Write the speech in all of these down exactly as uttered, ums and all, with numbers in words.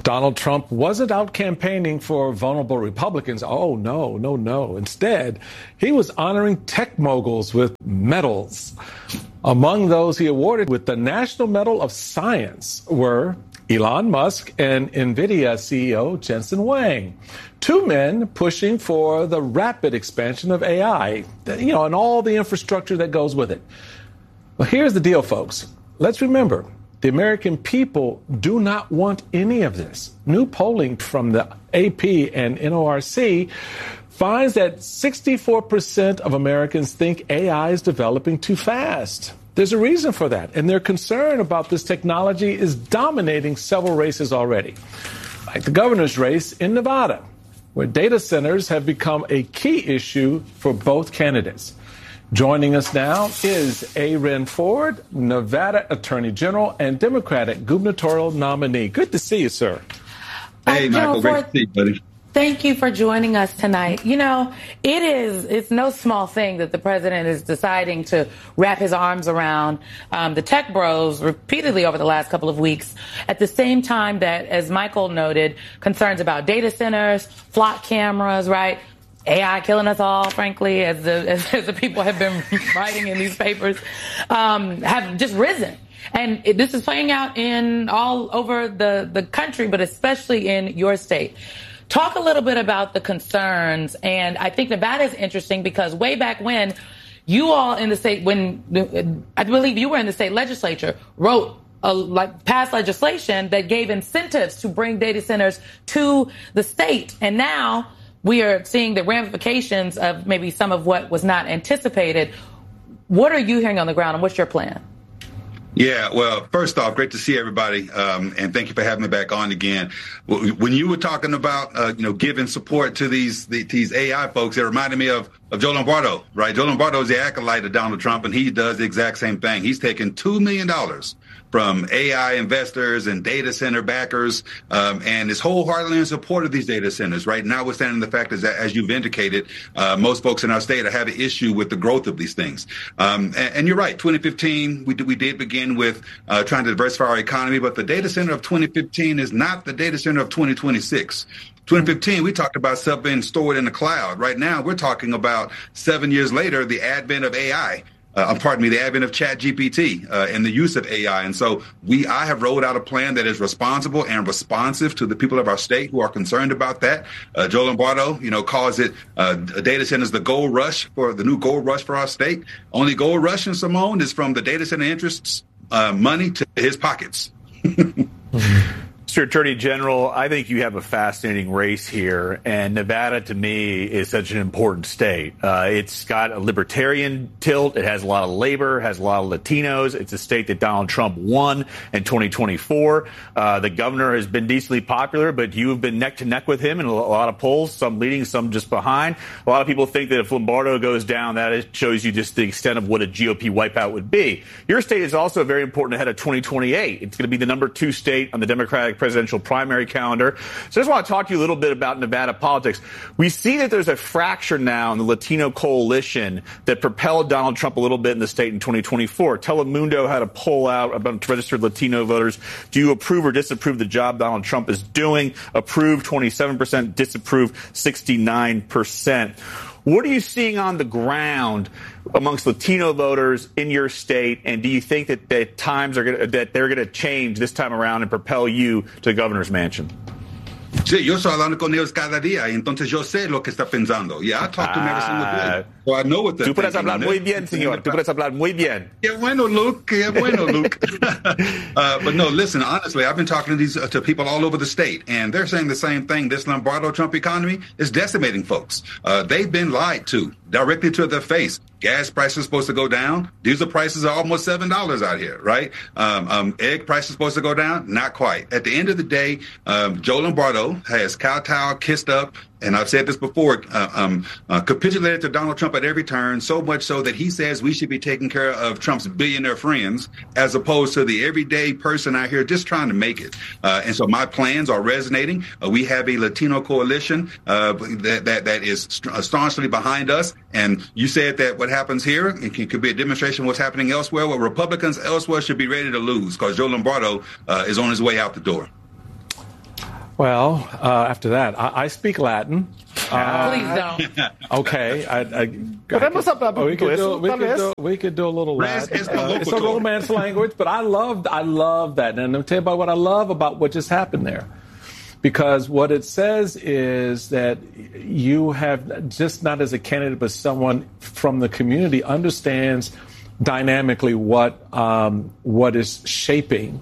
Donald Trump wasn't out campaigning for vulnerable Republicans. Oh, no, no, no. Instead, he was honoring tech moguls with medals. Among those he awarded with the National Medal of Science were Elon Musk and NVIDIA C E O Jensen Huang, two men pushing for the rapid expansion of A I, you know, and all the infrastructure that goes with it. Well, here's the deal, folks. Let's remember, the American people do not want any of this. New polling from the A P and N O R C finds that sixty-four percent of Americans think A I is developing too fast. There's a reason for that, and their concern about this technology is dominating several races already, like the governor's race in Nevada, where data centers have become a key issue for both candidates. Joining us now is Aaron Ford, Nevada Attorney General and Democratic gubernatorial nominee. Good to see you, sir. Hey, Michael, great to see you, buddy. Thank you for joining us tonight. You know, it is, it's no small thing that the president is deciding to wrap his arms around um, the tech bros repeatedly over the last couple of weeks. At the same time that, as Michael noted, concerns about data centers, flock cameras, right? A I killing us all, frankly, as the, as, as the people have been writing in these papers, um, have just risen. And it, this is playing out in all over the, the country, but especially in your state. Talk a little bit about the concerns. And I think Nevada is interesting because way back when, you all in the state, when I believe you were in the state legislature, wrote a, like passed legislation that gave incentives to bring data centers to the state. And now we are seeing the ramifications of maybe some of what was not anticipated. What are you hearing on the ground, and what's your plan? Yeah, well, first off, great to see everybody, um, and thank you for having me back on again. When you were talking about, uh, you know, giving support to these the, these A I folks, it reminded me of of Joe Lombardo, right? Joe Lombardo is the acolyte of Donald Trump, and he does the exact same thing. He's taken two million dollars from A I investors and data center backers, um, and is wholeheartedly in support of these data centers, right? Notwithstanding the fact is that, as you've indicated, uh, most folks in our state have an issue with the growth of these things. Um, and, and you're right, twenty fifteen, we, we did begin with uh, trying to diversify our economy, but the data center of twenty fifteen is not the data center of twenty twenty-six. twenty fifteen, we talked about stuff being stored in the cloud. Right now, we're talking about seven years later, the advent of A I. Uh, pardon me, the advent of Chat G P T uh, and the use of A I. And so we, I have rolled out a plan that is responsible and responsive to the people of our state who are concerned about that. Uh, Joe Lombardo, you know, calls it uh, data centers the gold rush for the new gold rush for our state. Only gold rush in Simone is from the data center interests, uh, money to his pockets. Mm-hmm. Mister Attorney General, I think you have a fascinating race here, and Nevada, to me, is such an important state. Uh, it's got a libertarian tilt. It has a lot of labor, has a lot of Latinos. It's a state that Donald Trump won in twenty twenty-four. Uh, the governor has been decently popular, but you have been neck to neck with him in a lot of polls, some leading, some just behind. A lot of people think that if Lombardo goes down, that shows you just the extent of what a G O P wipeout would be. Your state is also very important ahead of twenty twenty-eight. It's going to be the number two state on the Democratic presidential primary calendar. So I just want to talk to you a little bit about Nevada politics. We see that there's a fracture now in the Latino coalition that propelled Donald Trump a little bit in the state in twenty twenty-four. Telemundo had a poll out about registered Latino voters. Do you approve or disapprove the job Donald Trump is doing? Approve twenty-seven percent, disapprove sixty-nine percent. What are you seeing on the ground amongst Latino voters in your state, and do you think that, that times are gonna, that they're going to change this time around and propel you to the governor's mansion? Sí, yo estoy hablando con ellos cada día, y entonces yo sé lo que está pensando. Yeah, I talk to them every single day, so I know what they're Tú puedes thinking. hablar muy bien, señor. Tú puedes hablar muy bien. Qué bueno, Luke. Qué bueno, Luke. uh, but no, listen, honestly, I've been talking to these uh, to people all over the state, and they're saying the same thing. This Lombardo Trump economy is decimating folks. Uh, they've been lied to directly to their face. Gas prices are supposed to go down. Diesel prices are almost seven dollars out here, right? Um, um, egg prices are supposed to go down. Not quite. At the end of the day, um, Joe Lombardo has kowtowed, kissed up, and I've said this before, uh, um, uh, capitulated to Donald Trump at every turn, so much so that he says we should be taking care of Trump's billionaire friends as opposed to the everyday person out here just trying to make it. Uh, and so my plans are resonating. Uh, we have a Latino coalition uh, that, that that is st- staunchly behind us. And you said that what happens here it can, could be a demonstration of what's happening elsewhere. Well, Republicans elsewhere should be ready to lose because Joe Lombardo uh, is on his way out the door. Well, uh, after that, I, I speak Latin. Uh, Please don't. Okay. I, I, Podemos hablar we, could do, we, tal could vez. do, we could do a little Res- Latin. es Uh, it's a Romance language, but I love, I love that. And I'll tell you about what I love about what just happened there. Because what it says is that you have, just not as a candidate, but someone from the community understands dynamically what um, what is shaping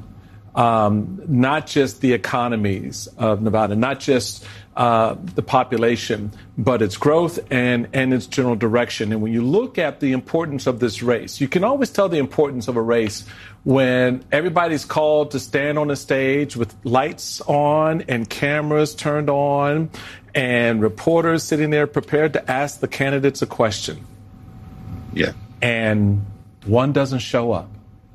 um, not just the economies of Nevada, not just uh, the population, but its growth and, and its general direction. And when you look at the importance of this race, you can always tell the importance of a race when everybody's called to stand on a stage with lights on and cameras turned on and reporters sitting there prepared to ask the candidates a question. Yeah. And one doesn't show up.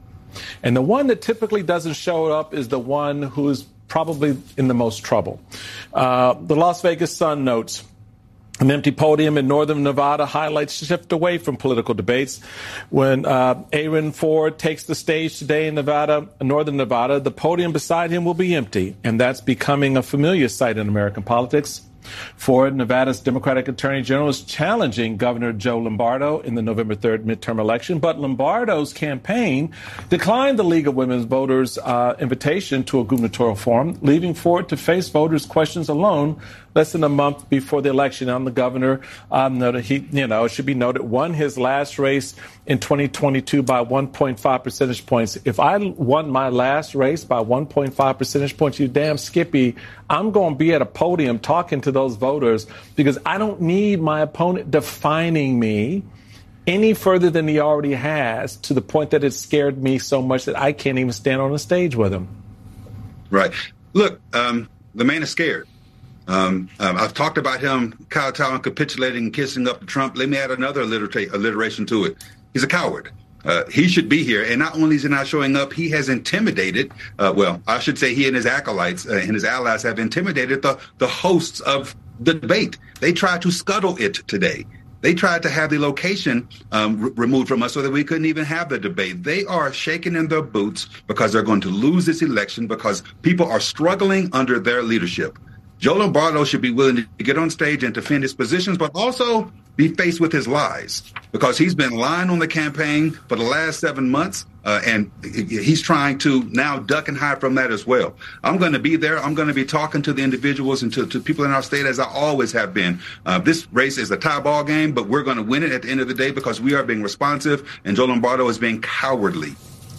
And the one that typically doesn't show up is the one who's probably in the most trouble. Uh, the Las Vegas Sun notes, an empty podium in northern Nevada highlights shift away from political debates. When uh, Aaron Ford takes the stage today in Nevada, northern Nevada, the podium beside him will be empty, and that's becoming a familiar sight in American politics. Ford, Nevada's Democratic Attorney General, is challenging Governor Joe Lombardo in the November third midterm election, but Lombardo's campaign declined the League of Women Voters' uh, invitation to a gubernatorial forum, leaving Ford to face voters' questions alone less than a month before the election. On the governor, um, noted he, you know, it should be noted, won his last race in twenty twenty-two by one point five percentage points. If I won my last race by one point five percentage points, you damn Skippy, I'm going to be at a podium talking to those voters because I don't need my opponent defining me any further than he already has, to the point that it scared me so much that I can't even stand on a stage with him. Right. Look, um, the man is scared. Um, um, I've talked about him kowtowing, capitulating, and kissing up to Trump. Let me add another allitera- alliteration to it. He's a coward. Uh, he should be here. And not only is he not showing up, he has intimidated, uh, well, I should say he and his acolytes uh, and his allies have intimidated the, the hosts of the debate. They tried to scuttle it today. They tried to have the location um, r- removed from us so that we couldn't even have the debate. They are shaking in their boots because they're going to lose this election because people are struggling under their leadership. Joe Lombardo should be willing to get on stage and defend his positions, but also be faced with his lies, because he's been lying on the campaign for the last seven months, uh, and he's trying to now duck and hide from that as well. I'm going to be there. I'm going to be talking to the individuals and to, to people in our state, as I always have been. Uh, this race is a tie ball game, but we're going to win it at the end of the day because we are being responsive, and Joe Lombardo is being cowardly.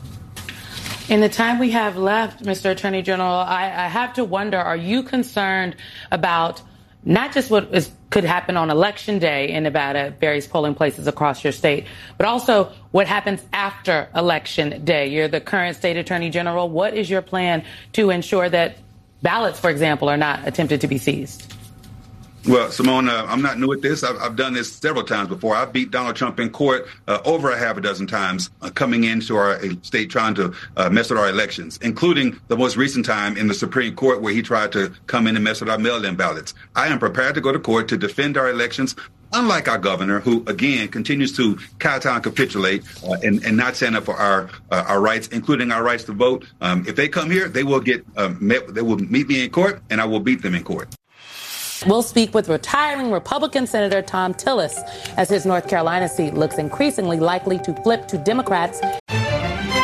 In the time we have left, Mister Attorney General, I, I have to wonder, are you concerned about not just what is, could happen on Election Day in Nevada at various polling places across your state, but also what happens after Election Day? You're the current state attorney general. What is your plan to ensure that ballots, for example, are not attempted to be seized? Well, Simone, uh, I'm not new at this. I've, I've done this several times before. I beat Donald Trump in court uh, over a half a dozen times, uh, coming into our uh, state trying to uh, mess with our elections, including the most recent time in the Supreme Court where he tried to come in and mess with our mail-in ballots. I am prepared to go to court to defend our elections, unlike our governor, who, again, continues to kowtow and capitulate uh, and, and not stand up for our uh, our rights, including our rights to vote. Um, if they come here, they will get uh, met, they will meet me in court, and I will beat them in court. We'll speak with retiring Republican Senator Thom Tillis as his North Carolina seat looks increasingly likely to flip to Democrats